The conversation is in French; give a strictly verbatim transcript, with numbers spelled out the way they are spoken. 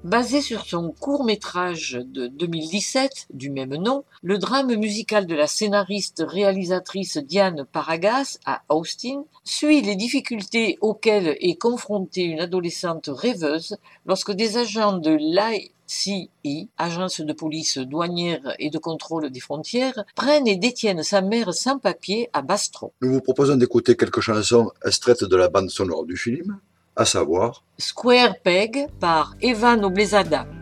Basé sur son court-métrage de deux mille dix-sept du même nom, le drame musical de la scénariste-réalisatrice Diane Paragas à Austin suit les difficultés auxquelles est confrontée une adolescente rêveuse lorsque des agents de l'I C E, agence de police douanière et de contrôle des frontières, prennent et détiennent sa mère sans papier à Bastrop. Nous vous proposons d'écouter quelques chansons extraites de la bande sonore du film, à savoir Square Peg par Eva Noblezada.